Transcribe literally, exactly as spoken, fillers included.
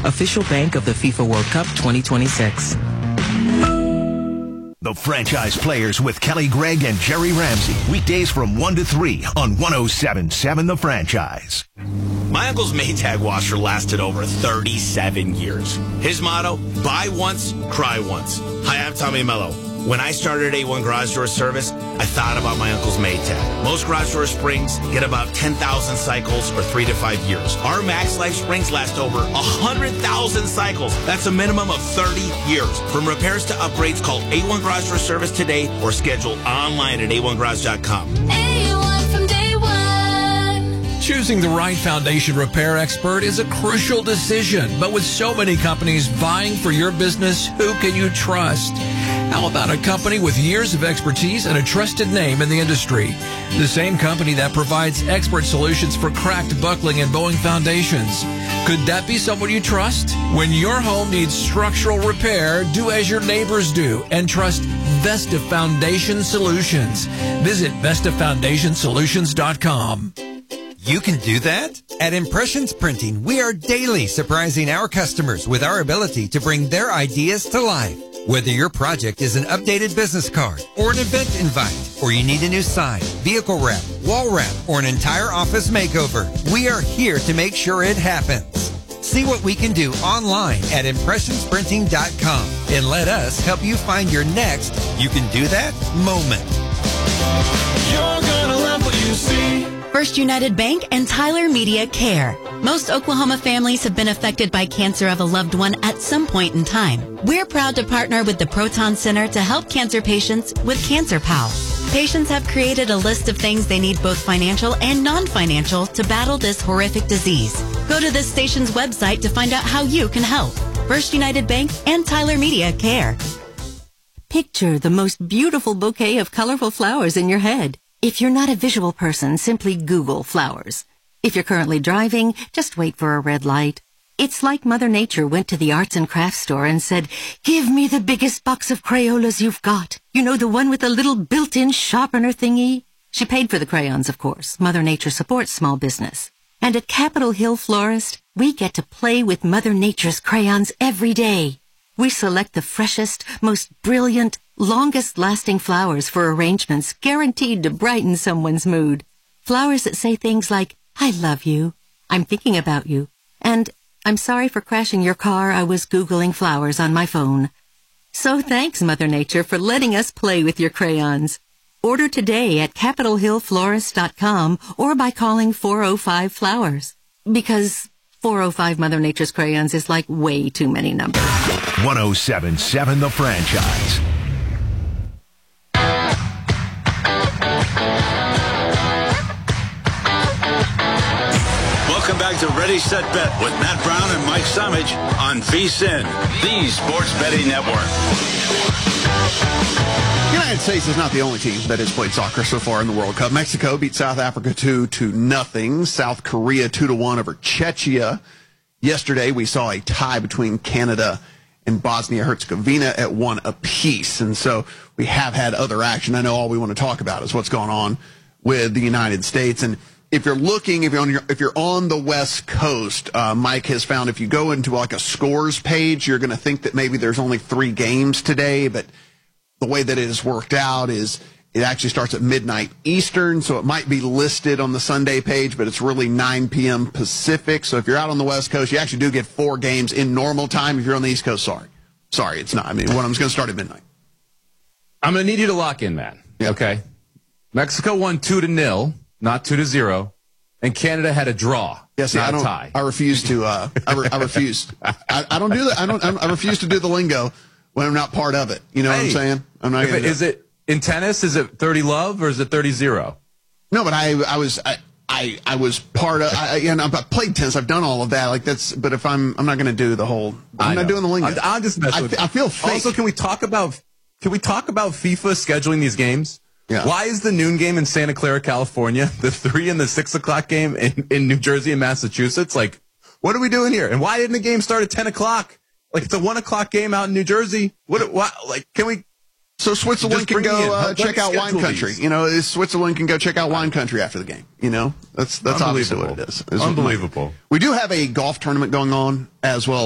official bank of the FIFA World Cup twenty twenty-six. The Franchise Players with Kelly Gregg and Jerry Ramsey. Weekdays from one to three on one oh seven point seven The Franchise. My uncle's Maytag washer lasted over thirty-seven years. His motto, buy once, cry once. Hi, I'm Tommy Mello. When I started A one Garage Door Service, I thought about my uncle's Maytag. Most garage door springs get about ten thousand cycles or three to five years. Our Max Life springs last over one hundred thousand cycles. That's a minimum of thirty years. From repairs to upgrades, call A one Garage Door Service today or schedule online at A one garage dot com. A one from day one. Choosing the right foundation repair expert is a crucial decision, but with so many companies vying for your business, who can you trust? How about a company with years of expertise and a trusted name in the industry? The same company that provides expert solutions for cracked, buckling, and bowing foundations. Could that be someone you trust? When your home needs structural repair, do as your neighbors do and trust Vesta Foundation Solutions. Visit Vesta Foundation Solutions dot com. You can do that? At Impressions Printing, we are daily surprising our customers with our ability to bring their ideas to life. Whether your project is an updated business card or an event invite, or you need a new sign, vehicle wrap, wall wrap, or an entire office makeover, we are here to make sure it happens. See what we can do online at Impressions Printing dot com and let us help you find your next you can do that moment. You're gonna love what you see. First United Bank and Tyler Media Care. Most Oklahoma families have been affected by cancer of a loved one at some point in time. We're proud to partner with the Proton Center to help cancer patients with Cancer Pal. Patients have created a list of things they need, both financial and non-financial, to battle this horrific disease. Go to this station's website to find out how you can help. First United Bank and Tyler Media Care. Picture the most beautiful bouquet of colorful flowers in your head. If you're not a visual person, simply Google flowers. If you're currently driving, just wait for a red light. It's like Mother Nature went to the arts and crafts store and said, "Give me the biggest box of Crayolas you've got. You know, the one with the little built-in sharpener thingy?" She paid for the crayons, of course. Mother Nature supports small business. And at Capitol Hill Florist, we get to play with Mother Nature's crayons every day. We select the freshest, most brilliant, longest-lasting flowers for arrangements guaranteed to brighten someone's mood. Flowers that say things like, "I love you," "I'm thinking about you," and "I'm sorry for crashing your car. I was Googling flowers on my phone." So thanks, Mother Nature, for letting us play with your crayons. Order today at Capitol Hill Florist dot com or by calling four oh five flowers. Because four oh five Mother Nature's crayons is like way too many numbers. one oh seven point seven The Franchise. Welcome back to Ready, Set, Bet with Matt Brown and Mike Summage on VSiN, the sports betting network. The United States is not the only team that has played soccer so far in the World Cup. Mexico beat South Africa two to nothing. South Korea two to one over Czechia. Yesterday, we saw a tie between Canada and Bosnia-Herzegovina at one apiece. And so we have had other action. I know all we want to talk about is what's going on with the United States. And if you're looking, if you're on, your, if you're on the West Coast, uh, Mike has found if you go into like a scores page, you're going to think that maybe there's only three games today. But the way that it has worked out is it actually starts at midnight Eastern, so it might be listed on the Sunday page, but it's really nine p.m. Pacific. So if you're out on the West Coast, you actually do get four games in normal time. If you're on the East Coast, sorry. Sorry, it's not. I mean, one of them's going to start at midnight. I'm going to need you to lock in, man. Yep. Okay. Mexico won two to nil, not two to zero, and Canada had a draw, yes, not I don't, a tie. I refuse to. Uh, I, re- I refuse. I, I don't do that. I don't. I refuse to do the lingo when I'm not part of it. You know hey, what I'm saying? I'm not. If it, is it in tennis? Is it thirty love or is it thirty zero? No, but I, I was, I, I, I was part of. I, you know, I played tennis. I've done all of that. Like that's. But if I'm, I'm not going to do the whole. I'm not doing the lingo. I'm, I'm just messing I, with. I feel fake. Also, can we talk about? Can we talk about FIFA scheduling these games? Yeah. Why is the noon game in Santa Clara, California, the three and the six o'clock game in, in New Jersey and Massachusetts? Like, what are we doing here? And why didn't the game start at ten o'clock? Like, it's a one o'clock game out in New Jersey. What? What? Like, can we? So Switzerland can go uh, check out Wine Country. These. You know, Switzerland can go check out Wine Country after the game. You know, that's that's obviously what it is. It's Unbelievable. We do have a golf tournament going on as well.